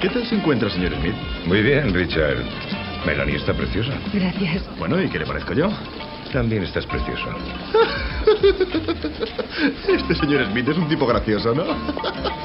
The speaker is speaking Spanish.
¿Qué tal se encuentra, señor Smith? Muy bien, Richard. Melanie está preciosa. Gracias. Bueno, ¿y qué le parezco yo? También estás precioso. Este señor Smith es un tipo gracioso, ¿no?